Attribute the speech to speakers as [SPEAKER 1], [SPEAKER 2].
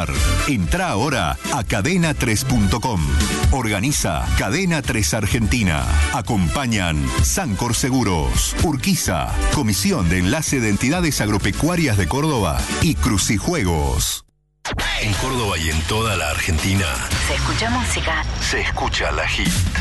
[SPEAKER 1] Entrá ahora a cadena3.com. Organiza Cadena 3 Argentina. Acompañan Sancor Seguros, Urquiza, Comisión de Enlace de Entidades Agropecuarias de Córdoba y Crucijuegos. En Córdoba y en toda la Argentina
[SPEAKER 2] se escucha música.
[SPEAKER 1] Se escucha la hit.